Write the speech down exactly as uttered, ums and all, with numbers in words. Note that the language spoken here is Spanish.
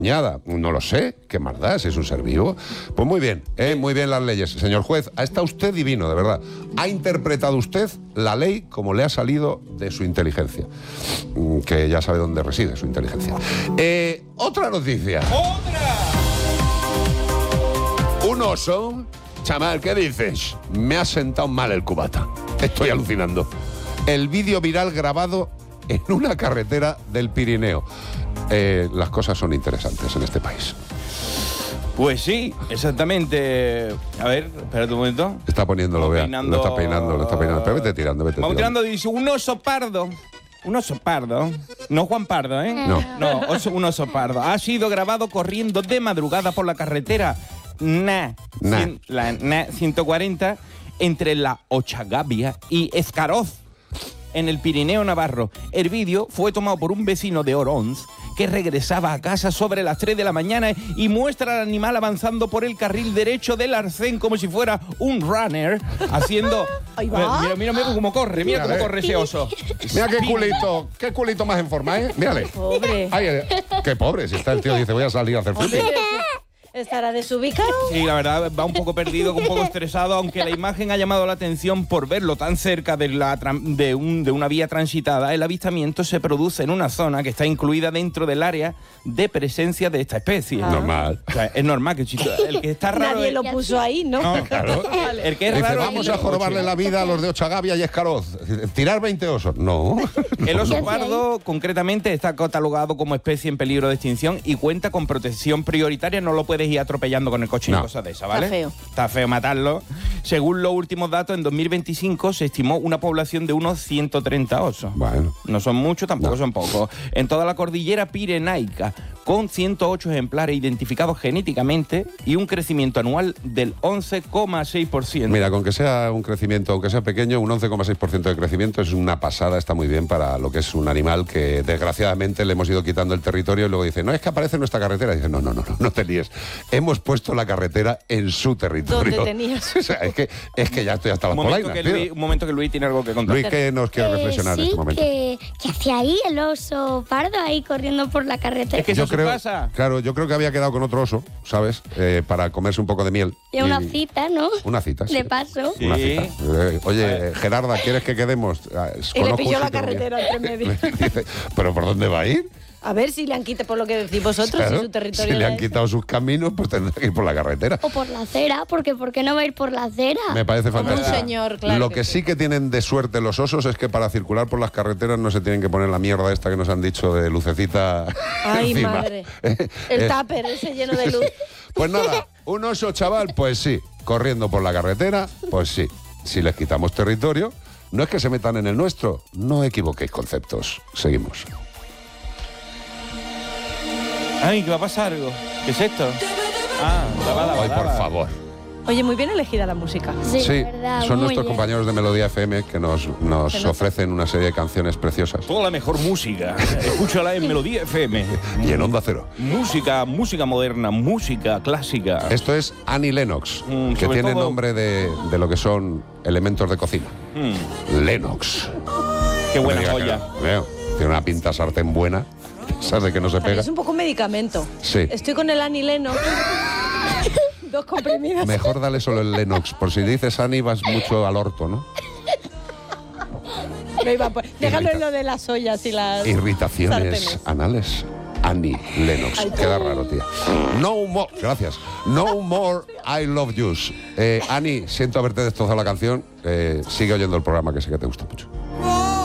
Ñada, no lo sé, qué más da, si es un ser vivo. Pues muy bien, eh, muy bien las leyes. Señor juez, ha estado usted divino, de verdad. Ha interpretado usted la ley como le ha salido de su inteligencia. Que ya sabe dónde reside su inteligencia. Eh, otra noticia. ¡Otra! Un oso. Chaval, ¿qué dices? Me ha sentado mal el cubata. Estoy alucinando. El vídeo viral grabado en una carretera del Pirineo. Eh, las cosas son interesantes en este país. Pues sí, exactamente. A ver, espérate un momento. Está poniéndolo, vea. Peinando... Lo está peinando, lo está peinando. Pero vete tirando, vete Vamos tirando. tirando, dice, un oso pardo. Un oso pardo. No Juan Pardo, ¿eh? No. No, oso, un oso pardo. Ha sido grabado corriendo de madrugada por la carretera Na, Na. cien- la Na ciento cuarenta entre la Ochagavia y Escaroz, en el Pirineo Navarro. El vídeo fue tomado por un vecino de Oronz que regresaba a casa sobre las tres de la mañana y muestra al animal avanzando por el carril derecho del arcén como si fuera un runner, haciendo... Ahí va. Mira, mira, mira cómo corre, mira Mira, cómo eh. corre ese oso. Mira qué culito, qué culito más en forma, ¿eh? Mírale. Pobre. Ay, eh, qué pobre, si está el tío dice voy a salir a hacer fútbol. ¿Estará desubicado? Sí, la verdad, va un poco perdido, un poco estresado, aunque la imagen ha llamado la atención por verlo tan cerca de, la, tran- de, un, de una vía transitada. El avistamiento se produce en una zona que está incluida dentro del área de presencia de esta especie. Ah. Normal. O sea, es normal que si- el que está raro... Nadie es- lo puso ahí, ¿no? No, claro. El que es Dice, raro vamos es a jorobarle la vida a los de Ochagavia y Escaroz. Tirar veinte osos. No. El ¿Qué oso hace pardo, concretamente, está catalogado como especie en peligro de extinción y cuenta con protección prioritaria. No lo puedes ir atropellando con el coche No. ni cosas de esas, ¿vale? Está feo. Está feo matarlo. Según los últimos datos, en dos mil veinticinco se estimó una población de unos ciento treinta osos. Bueno. No son muchos, tampoco No. son pocos. En toda la cordillera pirenaica, con ciento ocho ejemplares identificados genéticamente y un crecimiento anual del once coma seis por ciento. Mira, con que sea un crecimiento, aunque sea pequeño, un once coma seis por ciento de crecimiento es una pasada, está muy bien para lo que es un animal que desgraciadamente le hemos ido quitando el territorio y luego dice, no, es que aparece en nuestra carretera. Y dice, no, no, no, no, no te líes. Hemos puesto la carretera en su territorio. ¿Dónde tenías? O sea, es que, es que ya estoy hasta las un, momento polainas, que tío. Luis, un momento que Luis tiene algo que contar. Luis, ¿qué nos quiere Eh, reflexionar en sí, este momento? que, que hacía ahí el oso pardo ahí corriendo por la carretera. Es que eso Yo es su creo, casa. claro, yo creo que había quedado con otro oso, ¿sabes? Eh, para comerse un poco de miel. Y una cita, ¿no? Una cita, sí. De paso. Sí. Una cita. Eh, oye, Gerarda, ¿quieres que quedemos? Ah, Y le conozco pilló un la sitio carretera bien. entre medio. Dice, ¿pero por dónde va a ir? A ver si le han quitado por lo que decís vosotros, Claro, si su territorio si le era han ese. quitado sus caminos, pues tendrá que ir por la carretera. O por la acera, porque ¿por qué no va a ir por la acera? Me parece Como un fantástico. señor, claro Lo que que sí. sí que tienen de suerte los osos es que para circular por las carreteras no se tienen que poner la mierda esta que nos han dicho de lucecita Ay, encima. madre. Eh, El eh, tupper ese lleno de luz. Pues nada, un oso chaval, pues sí, corriendo por la carretera, pues sí. Si les quitamos territorio, no es que se metan en el nuestro, no equivoquéis conceptos. Seguimos. Ay, que va a pasar algo. ¿Qué es esto? Ah, la bala, Hoy, por bala. favor. Oye, muy bien elegida la música. Sí, Sí, verdad, son muy nuestros bien. compañeros de Melodía F M que nos, nos ofrecen una serie de canciones preciosas. Toda la mejor música. Escúchala en Melodía F M. Y en Onda Cero. Música, música moderna, música clásica. Esto es Annie Lennox, Mm, que sobre tiene todo- nombre de, de lo que son elementos de cocina. Mm, Lennox. qué No buena me diga que joya. no. Veo, tiene una pinta sartén buena. ¿Sabes de que no se También pega? es un poco un medicamento. Sí. Estoy con el anileno. Dos comprimidos. Mejor dale solo el Lennox. Por si dices Annie vas mucho al orto, ¿no? No iba a po- Déjalo en lo de las ollas y las Irritaciones sartenes. anales. Annie Lennox. Ay, Queda raro, tía. No more. Gracias. No more I love yous. Eh, Annie, siento haberte destrozado la canción. Eh, sigue oyendo el programa que sé que te gusta mucho.